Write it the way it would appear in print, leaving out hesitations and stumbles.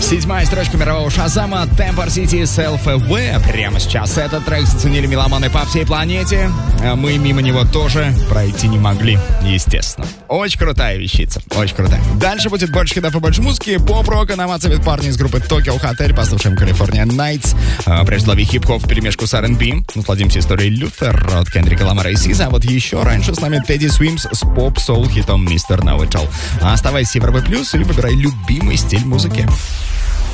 7-я строчка мирового шазама Temper City Self-Aware. Прямо сейчас этот трек заценили меломаны по всей планете. Мы мимо него тоже пройти не могли, естественно. Очень крутая вещица, очень крутая. Дальше будет больше хитов и больше музыки. Поп-рока нам оценят парни из группы Tokyo Hotel. Послушаем California Nights. Прежде лови хип-хоп в перемешку с R&B. Насладимся историей Лютер от Кендрика Ламара и Сиза. А вот еще раньше с нами Teddy Swims с поп-соул хитом Mr. Know It All. Оставайся в РБ+, или выбирай любимый стиль музыки.